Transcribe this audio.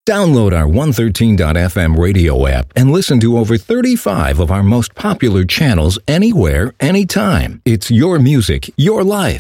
Download our 113.fm radio app and listen to over 35 of our most popular channels anywhere, anytime. It's your music, your life.